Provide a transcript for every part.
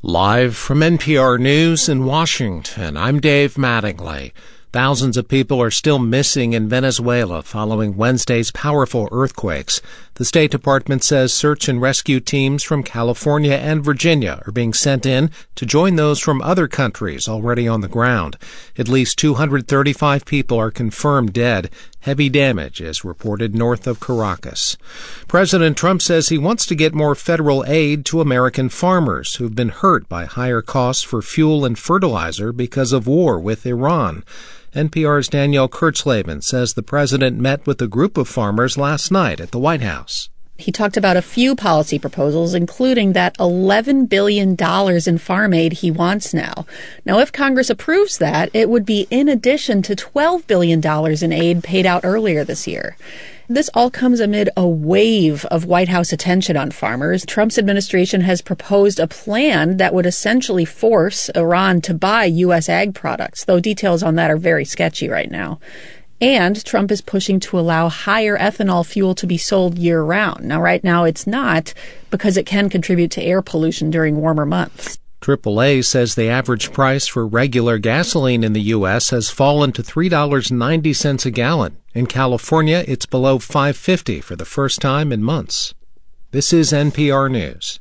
Live from NPR News in Washington, I'm Dave Mattingly. Thousands of people are still missing in Venezuela following Wednesday's powerful earthquakes. The State Department says search and rescue teams from California and Virginia are being sent in to join those from other countries already on the ground. At least 235 people are confirmed dead. Heavy damage is reported north of Caracas. President Trump says he wants to get more federal aid to American farmers who've been hurt by higher costs for fuel and fertilizer because of war with Iran. NPR's Danielle Kurtzleben says the president met with a group of farmers last night at the White House. He talked about a few policy proposals, including that $11 billion in farm aid he wants now. Now, if Congress approves that, it would be in addition to $12 billion in aid paid out earlier this year. This all comes amid a wave of White House attention on farmers. Trump's administration has proposed a plan that would essentially force Iran to buy U.S. ag products, though details on that are very sketchy right now. And Trump is pushing to allow higher ethanol fuel to be sold year-round. Now, right now it's not, because it can contribute to air pollution during warmer months. AAA says the average price for regular gasoline in the U.S. has fallen to $3.90 a gallon. In California, it's below $5.50 for the first time in months. This is NPR News.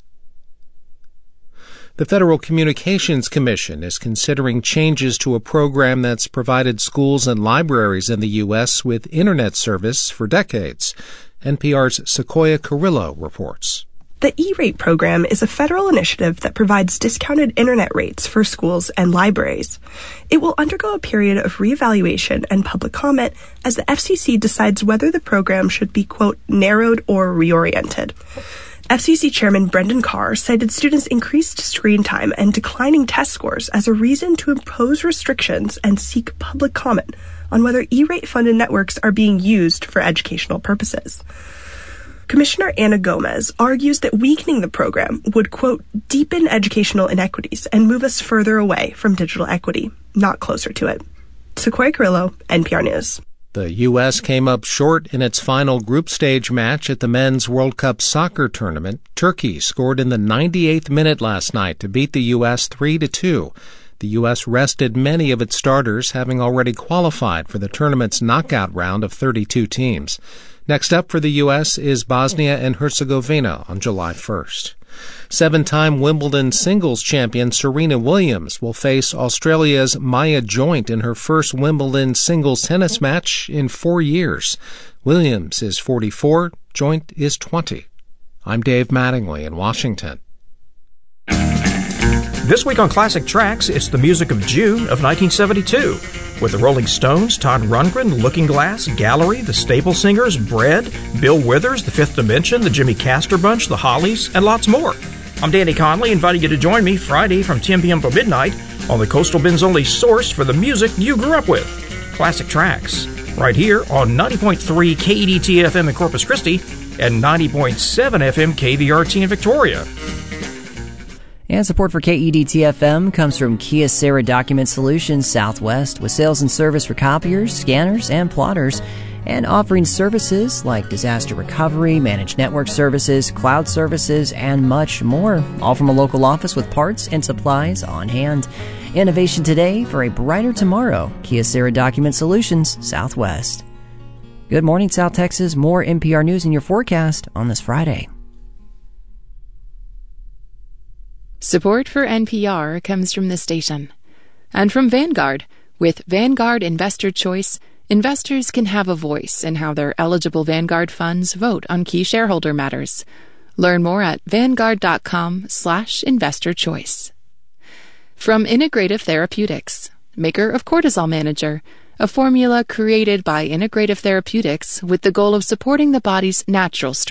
The Federal Communications Commission is considering changes to a program that's provided schools and libraries in the U.S. with Internet service for decades. NPR's Sequoia Carrillo reports. The E-Rate program is a federal initiative that provides discounted Internet rates for schools and libraries. It will undergo a period of reevaluation and public comment as the FCC decides whether the program should be, quote, narrowed or reoriented. FCC Chairman Brendan Carr cited students' increased screen time and declining test scores as a reason to impose restrictions and seek public comment on whether E-Rate-funded networks are being used for educational purposes. Commissioner Ana Gomez argues that weakening the program would, quote, deepen educational inequities and move us further away from digital equity, not closer to it. Sequoia Carrillo, NPR News. The U.S. came up short in its final group stage match at the Men's World Cup soccer tournament. Turkey scored in the 98th minute last night to beat the U.S. 3-2. The U.S. rested many of its starters, having already qualified for the tournament's knockout round of 32 teams. Next up for the U.S. is Bosnia and Herzegovina on July 1st. Seven-time Wimbledon singles champion Serena Williams will face Australia's Maya Joint in her first Wimbledon singles tennis match in 4 years. Williams is 44, Joint is 20. I'm Dave Mattingly in Washington. This week on Classic Tracks, it's the music of June of 1972. With the Rolling Stones, Todd Rundgren, Looking Glass, Gallery, the Staple Singers, Bread, Bill Withers, The Fifth Dimension, the Jimmy Castor Bunch, the Hollies, and lots more. I'm Danny Conley, inviting you to join me Friday from 10 p.m. till midnight on the Coastal Bend's only source for the music you grew up with. Classic Tracks, right here on 90.3 KEDT-FM in Corpus Christi and 90.7 FM KVRT in Victoria. And support for KEDT-FM comes from Kyocera Document Solutions Southwest, with sales and service for copiers, scanners, and plotters, and offering services like disaster recovery, managed network services, cloud services, and much more, all from a local office with parts and supplies on hand. Innovation today for a brighter tomorrow. Kyocera Document Solutions Southwest. Good morning, South Texas. More NPR News in your forecast on this Friday. Support for NPR comes from this station and from Vanguard. With Vanguard Investor Choice, investors can have a voice in how their eligible Vanguard funds vote on key shareholder matters. Learn more at vanguard.com/investorchoice. From Integrative Therapeutics, maker of Cortisol Manager, a formula created by Integrative Therapeutics with the goal of supporting the body's natural strength.